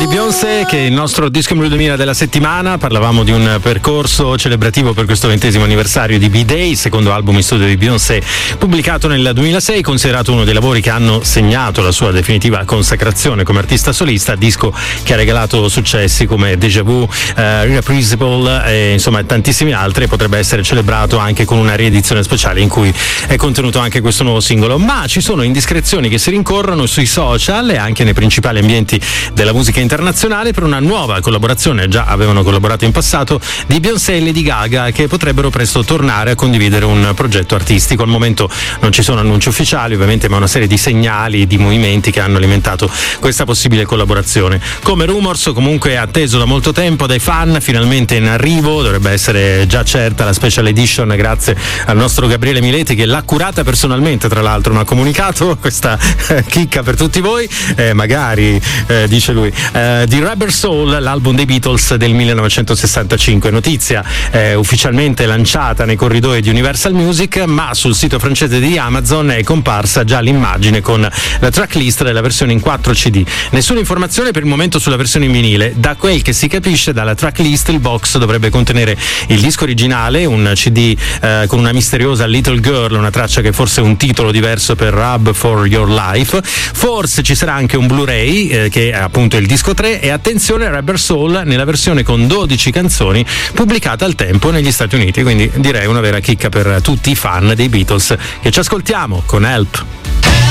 di Beyoncé, che è il nostro Disco Blu 2000 della settimana. Parlavamo di un percorso celebrativo per questo 20° anniversario di B-Day, secondo album in studio di Beyoncé, pubblicato nel 2006, considerato uno dei lavori che hanno segnato la sua definitiva consacrazione come artista solista, disco che ha regalato successi come Deja Vu, Irrepressible e insomma tantissimi altri. Potrebbe essere celebrato anche con una riedizione speciale in cui è contenuto anche questo nuovo singolo. Ma ci sono indiscrezioni che si rincorrono sui social e anche nei principali ambienti della musica internazionale per una nuova collaborazione, già avevano collaborato in passato, di Beyoncé e Lady Gaga, che potrebbero presto tornare a condividere un progetto artistico. Al momento non ci sono annunci ufficiali ovviamente, ma una serie di segnali, di movimenti che hanno alimentato questa possibile collaborazione. Come rumors, comunque atteso da molto tempo dai fan, finalmente in arrivo, dovrebbe essere già certa la special edition grazie al nostro Gabriele Mileti, che l'ha curata personalmente, tra l'altro, mi ha comunicato questa chicca per tutti voi, magari dice lui, di Rubber Soul, l'album dei Beatles del 1965. Notizia ufficialmente lanciata nei corridoi di Universal Music, ma sul sito francese di Amazon è comparsa già l'immagine con la tracklist della versione in 4 CD. Nessuna informazione per il momento sulla versione in vinile. Da quel che si capisce dalla tracklist, il box dovrebbe contenere il disco originale, un CD con una misteriosa Little Girl, una traccia che forse è un titolo diverso per Rub for Your Life. Forse ci sarà anche un Blu-ray che è appunto il disco 3, e attenzione, Rubber Soul nella versione con 12 canzoni pubblicata al tempo negli Stati Uniti, quindi direi una vera chicca per tutti i fan dei Beatles, che ci ascoltiamo con Help.